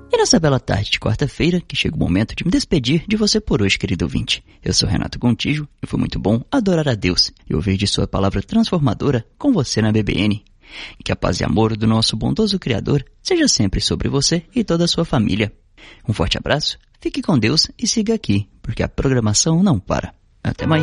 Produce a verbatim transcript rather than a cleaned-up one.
E nessa bela tarde de quarta-feira, que chega o momento de me despedir de você por hoje, querido ouvinte. Eu sou Renato Gontijo e foi muito bom adorar a Deus e ouvir de sua palavra transformadora com você na B B N. E que a paz e amor do nosso bondoso Criador seja sempre sobre você e toda a sua família. Um forte abraço, fique com Deus e siga aqui, porque a programação não para. Até mais.